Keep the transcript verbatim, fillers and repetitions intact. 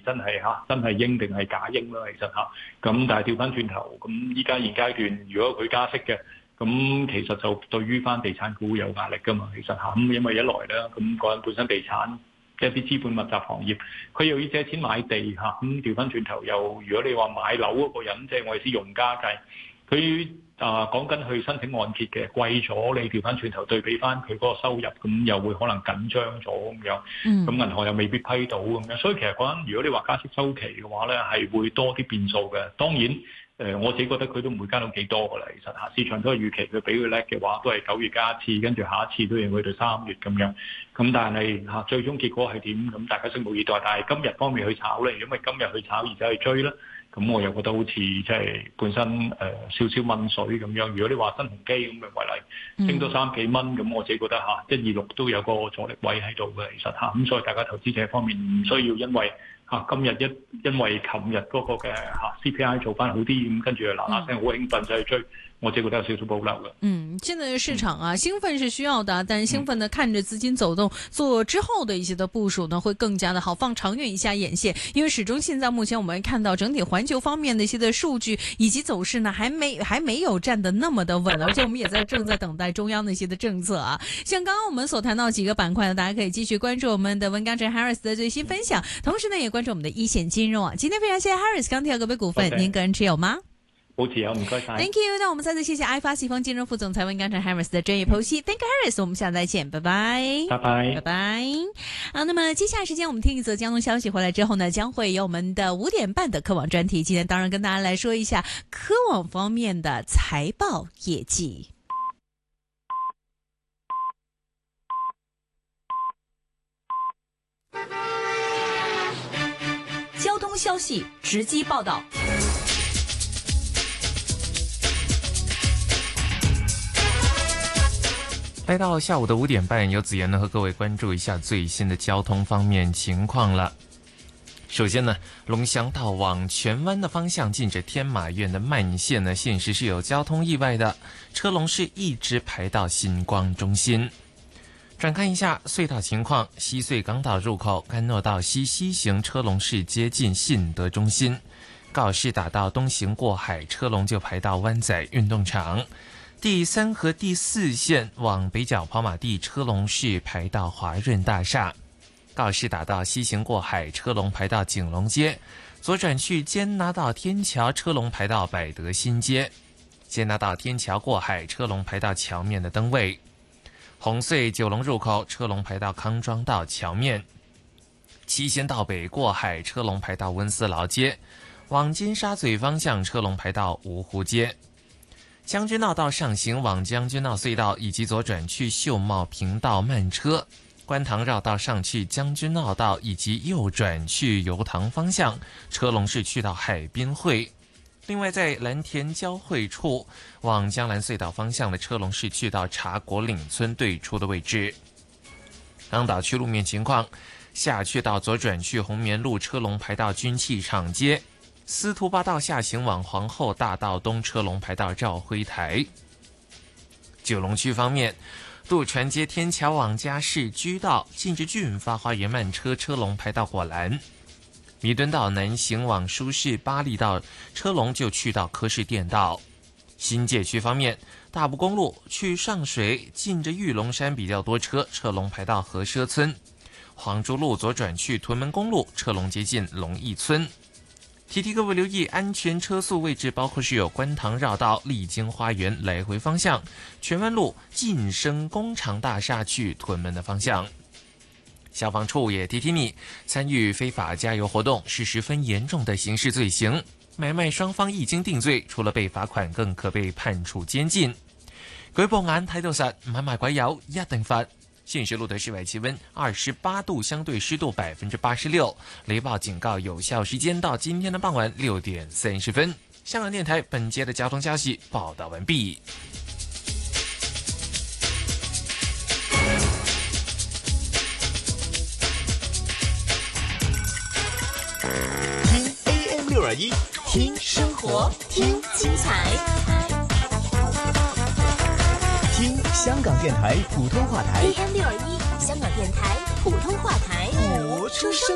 真係嚇真係鷹定係假鷹啦，其實嚇。咁但係調翻轉頭，咁依家現階段，如果佢加息嘅，咁其實就對於翻地產股有壓力㗎嘛，其實嚇。咁因為一來咧，咁個人本身地產一啲資本密集行業，佢又要借錢買地嚇，咁調翻轉頭又，如果你話買樓嗰個人，即係我哋啲用家計，佢啊講緊去申請按揭嘅貴咗，你調翻轉頭對比翻佢嗰個收入，咁又會可能緊張咗咁樣，咁銀行又未必批到咁樣，所以其實講緊，如果你話加息週期嘅話咧，係會多啲變數嘅。當然，誒、呃、我自己覺得佢都唔會加到幾多㗎啦。其實嚇，市場都係預期佢比佢叻嘅話，都係九月加一次，跟住下一次都要去到三月咁樣。咁但係嚇最終結果係點？咁大家拭目以待。但係今日方面去炒咧，因為今日去炒而且去追咧。咁我又覺得好似即係本身誒、呃、少少蚊水咁樣。如果你話新鴻基咁嘅為例，升多三幾蚊，咁我自己覺得嚇一二六都有個阻力位喺度嘅，其實嚇。咁所以大家投資者方面唔需要因為嚇今日一因為琴日嗰個嘅嚇 C P I 做翻好啲，咁跟住嗱嗱聲好興奮就去追。我自己覺得有少少保留嘅。 嗯，現在的市場啊，興奮是需要的，但是興奮呢，看着資金走動，做之後的一些的部署呢，會更加的好，放長遠一下眼線。因為始終現在目前我們看到整體環球方面的一些的數據以及走勢呢，還沒還沒有站得那麼的穩，而且我們也在正在等待中央的一些的政策啊。像剛剛我們所談到幾個板塊呢，大家可以繼續關注我們的溫鋼城 Harris 的最新分享，同時呢，也關注我們的一線金融啊。今天非常謝謝 Harris 鋼鐵個別股份， Okay. 您個人持有嗎？ 好持有，唔該晒。 Thank you， 那我們再次謝謝愛發西方金融副總裁溫鋼城 Harris 的專業剖析。Thank you Harris， 我們下次再見，拜拜。 拜拜， 拜拜。好，那麼接下來時間我們聽一則交通消息，回來之後呢，將會有我們的五點半的科網專題。今天當然跟大家來說一下科網方面的財報業績。 交通消息直擊報道。 來到下午的五點半，由子妍呢和各位關注一下最新的交通方面情況了。首先呢，龍翔道往荃灣的方向，近着天馬苑的慢線呢，現時是有交通意外的，車龍是一直排到新光中心。轉看一下隧道情況，西隧港島入口干諾道西西行車龍是接近信德中心，告士打道東行過海車龍就排到灣仔運動場。第三和第四線往北角跑馬地車龍是排到華潤大廈，告士打道西行過海車龍排到景隆街，左轉去堅拿道天橋車龍排到百德新街，堅拿道天橋過海車龍排到橋面的燈位，紅隧九龍入口車龍排到康莊道橋面，七仙道北過海車龍排到溫思勞街，往尖沙咀方向車龍排到蕪湖街。將軍澳道上行往將軍澳隧道以及左轉去秀茂坪道慢車，觀塘繞道上去將軍澳道以及右轉去油塘方向，車龍是去到海濱會。另外在藍田交匯處往江南隧道方向的車龍是去到茶果嶺村對出的位置。港島區路面情況，下去到左轉去紅棉路車龍排到軍器廠街，司徒拔道下行往皇后大道東車龍排到肇輝台。九龍區方面，渡船街天橋往嘉士居道近着駿發花園慢車車龍排到果欄。彌敦道南行往舒適巴利道車龍就去到科士電道。新界區方面，大埔公路去上水近着玉龍山比較多車，車龍排到和奢村。黃竹路左轉去屯門公路車龍接近龍逸村。提提各位留意安全車速位置，包括是有觀塘繞道麗晶花園來回方向，荃灣路晉升工廠大廈去屯門的方向。消防處也提提你，參與非法加油活動是十分嚴重的刑事罪行，買賣雙方一經定罪，除了被罰款，更可被判處監禁。舉報眼睇到實，買賣鬼油一定罰。現時錄得室外氣溫二十八度，相對濕度百分之八十六。雷暴警告有效時間到今天的傍晚六點三十分。香港電台本節的交通消息報道完畢。 聽 A M 六二一，聽生活，聽精彩。聽香港電台普通話台 A M 六二一，香港電台普通話台， 活出生